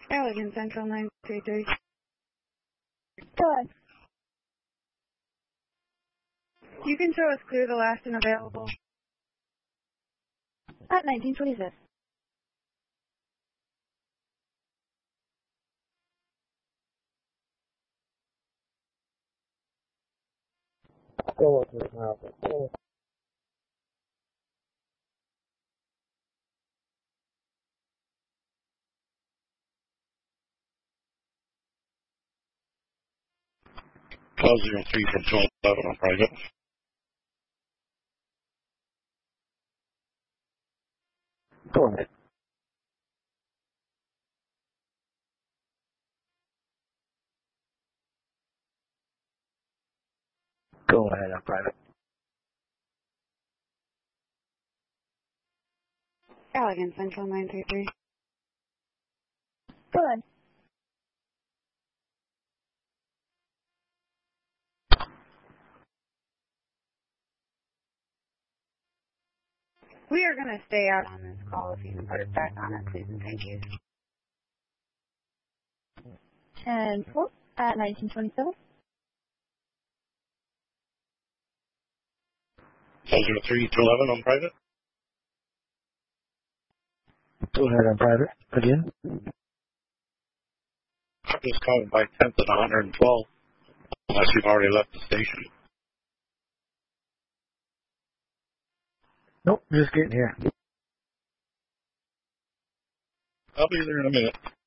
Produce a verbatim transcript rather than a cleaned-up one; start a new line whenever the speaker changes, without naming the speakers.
Allegan Central nine three three.
Go ahead.
You can show us clear the last and available.
At nineteen twenty-six.
Go with it now. Go.
twelve oh three from twelve eleven on private.
Go ahead. Go ahead on private.
Allegan Central nine three three.
Go ahead.
We are going to stay out on this call. If you can put us back on it, please and thank you.
And four at nineteen twenty-seven.
twelve oh three to eleven on private.
Go ahead on private. Again.
I'm just calling by tenth at one hundred twelve, unless you've already left the station.
Nope, just getting here.
I'll be there in a minute.